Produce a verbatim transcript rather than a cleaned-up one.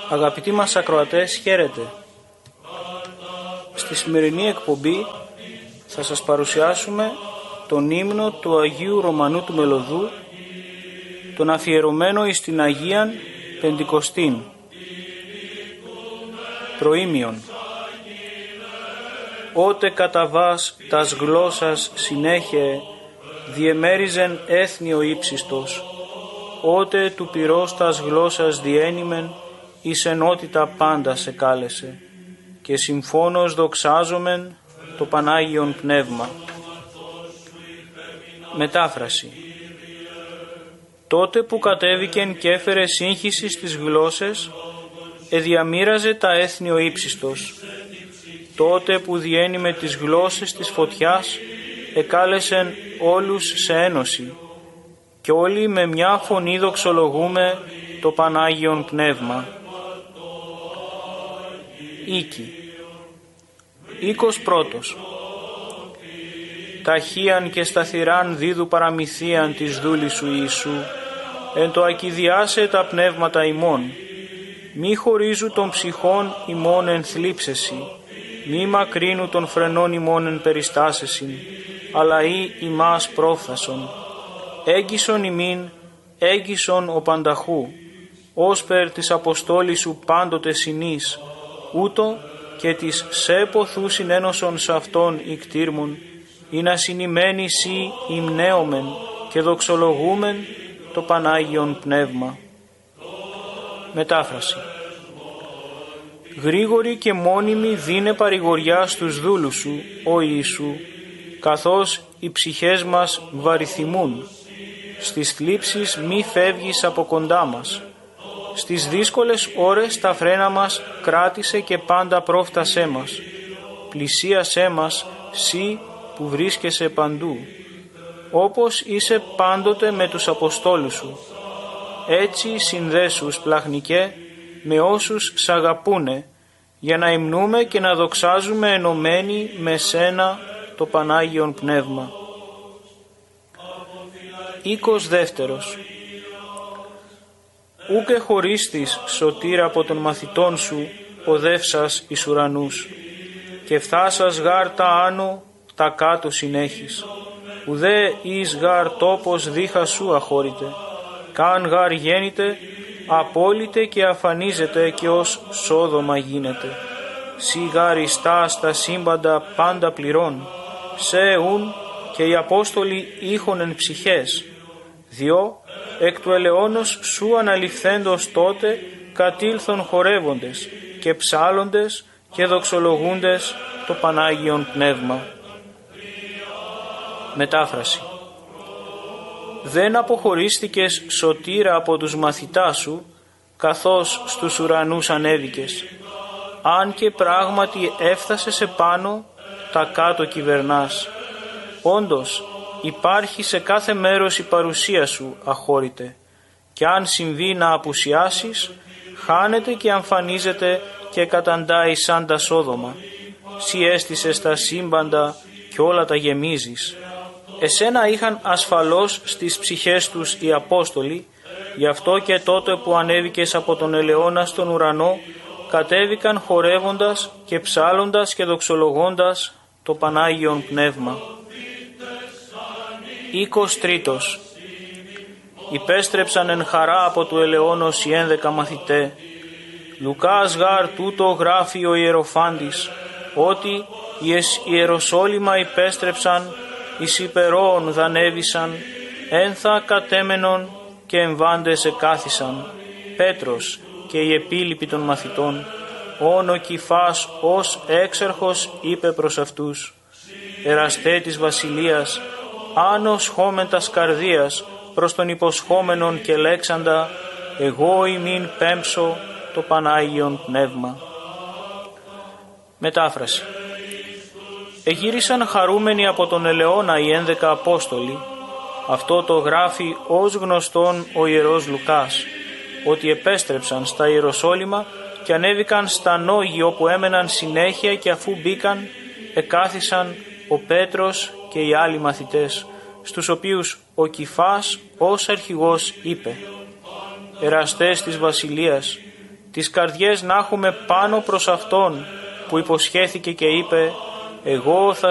Αγαπητοί μας ακροατές, χαίρετε. Στη σημερινή εκπομπή θα σας παρουσιάσουμε τον ύμνο του Αγίου Ρωμανού του Μελωδού, τον αφιερωμένο εις την Αγίαν Πεντηκοστήν. Προήμιον. Ότε κατά βάς τας γλώσσας συνέχε διεμέριζεν έθνη ο ύψιστος, ότε του πυρός τας γλώσσας διένυμεν εις ενότητα πάντα σε κάλεσε, και συμφώνως δοξάζομεν το Πανάγιον Πνεύμα. Μετάφραση. Τότε που κατέβηκεν και έφερε σύγχυση στις γλώσσες, εδιαμοίραζε τα έθνη ο ύψιστος. Τότε που διένυμε τις γλώσσες της φωτιάς, εκάλεσεν όλους σε ένωση, και όλοι με μια φωνή δοξολογούμε το Πανάγιον Πνεύμα. Οίκη. Οίκος πρώτος. Ταχύαν και σταθυράν δίδου παραμυθίαν της δούλης σου Ιησού, εν το ακηδιάσε τα πνεύματα ημών. Μη χωρίζου των ψυχών ημών εν θλίψεση, μη μακρύνου των φρενών ημών εν περιστάσεσιν, αλλά ή ημάς πρόφθασον. Έγκυσον ημίν, έγκυσον ο πανταχού, ως περ της αποστόλης σου πάντοτε συνείς, ούτω και της σε ποθού συνένωσον σ' αυτόν ικτήρμων, ή να συνημένοι σοι υμνέομεν και δοξολογούμεν το Πανάγιον Πνεύμα. Μετάφραση. Γρήγορη και μόνιμη δίνε παρηγοριά στους δούλους σου, ο Ιησού, καθώς οι ψυχές μας βαριθυμούν. Στις θλίψεις μη φεύγεις από κοντά μας. Στις δύσκολες ώρες τα φρένα μας κράτησε και πάντα πρόφτασέ μας. Πλησίασέ μας, σύ που βρίσκεσαι παντού, όπως είσαι πάντοτε με τους Αποστόλους σου. Έτσι συνδέσου σπλαχνικέ με όσους σ' αγαπούνε, για να υμνούμε και να δοξάζουμε ενωμένοι με σένα το Πανάγιον Πνεύμα. Οίκος δεύτερος. Ούκε χωρίστης σωτήρα από των μαθητών σου οδεύσας εις ουρανούς, και φθάσας γάρ τα άνω τα κάτω συνέχεις, ουδέ εις γάρ τόπος δίχα σου αχώρητε, καν γάρ γέννητε, απόλυτε και αφανίζεται και ως σόδομα γίνεται. Σι γάρ ιστά στα σύμπαντα πάντα πληρών, σε ουν και οι Απόστολοι ήχον εν ψυχές, διό εκ του ελαιώνος σου αναληφθέντος τότε κατήλθον χορεύοντες και ψάλλοντες και δοξολογούντες το Πανάγιον Πνεύμα. Μετάφραση. Δεν αποχωρίστηκες σωτήρα από τους μαθητάς σου, καθώς στους ουρανούς ανέβηκες, αν και πράγματι έφτασες επάνω, τα κάτω κυβερνάς. Όντως υπάρχει σε κάθε μέρος η παρουσία σου, αχώρητε, και αν συμβεί να απουσιάσεις, χάνεται και αμφανίζεται και καταντάει σαν τα σόδομα. Σι έστησες τα σύμπαντα και όλα τα γεμίζεις. Εσένα είχαν ασφαλώς στις ψυχές τους οι Απόστολοι, γι' αυτό και τότε που ανέβηκες από τον ελαιώνα στον ουρανό, κατέβηκαν χορεύοντας και ψάλλοντας και δοξολογώντας το Πανάγιον Πνεύμα. Οίκος τρίτος. Υπέστρεψαν εν χαρά από του ελαιώνος οι ένδεκα μαθητέ. Λουκάς γάρ τούτο γράφει ο ιεροφάντης, ότι οι Ιεροσόλυμα υπέστρεψαν, εις υπερόων δανέβησαν, ένθα κατέμενον και εμβάντες εκάθισαν. Πέτρος και οι επίλοιποι των μαθητών, όν ο Κηφάς ως έξαρχος είπε προς αυτούς, εραστέ της βασιλείας, άνος χόμεν τας καρδίας προς τον υποσχόμενον και λέξαντα, εγώ ημίν πέμψω το Πανάγιον Πνεύμα. Μετάφραση. Εγύρισαν χαρούμενοι από τον ελαιώνα οι ένδεκα Απόστολοι. Αυτό το γράφει ως γνωστόν ο Ιερός Λουκάς, ότι επέστρεψαν στα Ιεροσόλυμα και ανέβηκαν στα Νόγι, όπου έμεναν συνέχεια, και αφού μπήκαν εκάθισαν ο Πέτρος και οι άλλοι μαθητές, στους οποίους ο Κηφάς ως αρχηγός είπε, εραστές της βασιλείας, τις καρδιές να έχουμε πάνω προς Αυτόν που υποσχέθηκε και είπε «Εγώ θα